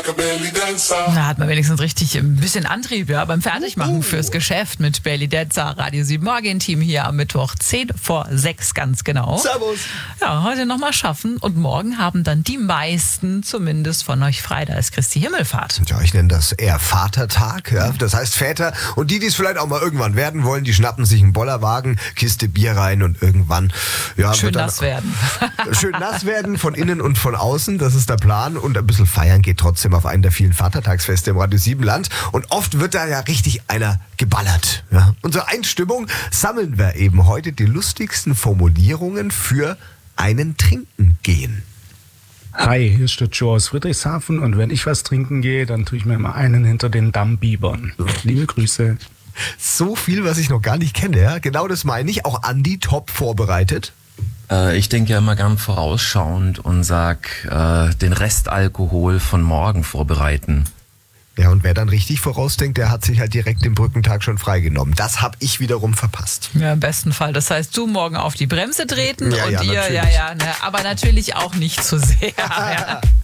Da hat man wenigstens richtig ein bisschen Antrieb, ja, beim Fertigmachen fürs Geschäft mit Bailey Denzer, Radio 7 Morgen-Team hier am Mittwoch 5:10 ganz genau. Servus. Ja, heute nochmal schaffen und morgen haben dann die meisten zumindest von euch frei. Da ist Christi Himmelfahrt. Ja, ich nenne das eher Vatertag. Ja? Das heißt Väter und die es vielleicht auch mal irgendwann werden wollen, die schnappen sich einen Bollerwagen, Kiste Bier rein und irgendwann schön wird dann nass werden. Schön nass werden von innen und von außen, das ist der Plan. Und ein bisschen feiern geht trotzdem auf einen der vielen Vatertagsfeste im Radio 7 Land. Und oft wird da ja richtig einer geballert. Ja? Und zur Einstimmung sammeln wir eben heute die lustigsten Formulierungen für einen Trinken gehen. Hi, hier ist der Joe aus Friedrichshafen und wenn ich was trinken gehe, dann tue ich mir immer einen hinter den Dammbibern. Liebe Grüße. So viel, was ich noch gar nicht kenne. Ja? Genau das meine ich. Auch Andi top vorbereitet. Ich denke ja immer gern vorausschauend und sag, den Restalkohol von morgen vorbereiten. Ja, und wer dann richtig vorausdenkt, der hat sich halt direkt den Brückentag schon freigenommen. Das habe ich wiederum verpasst. Ja, im besten Fall. Das heißt, du morgen auf die Bremse treten Ja, und ja, ihr, natürlich. aber natürlich auch nicht zu sehr. Ja.